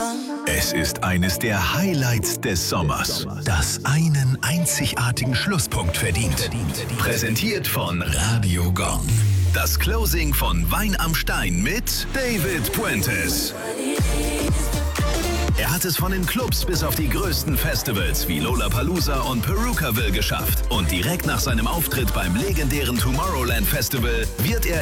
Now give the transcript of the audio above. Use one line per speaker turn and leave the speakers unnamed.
Es ist eines der Highlights des Sommers, das einen einzigartigen Schlusspunkt verdient. Präsentiert von Radio Gong. Das Closing von Wein am Stein mit David Puentes. Er hat es von den Clubs bis auf die größten Festivals wie Lollapalooza und Perucaville geschafft. Und direkt nach seinem Auftritt beim legendären Tomorrowland Festival wird er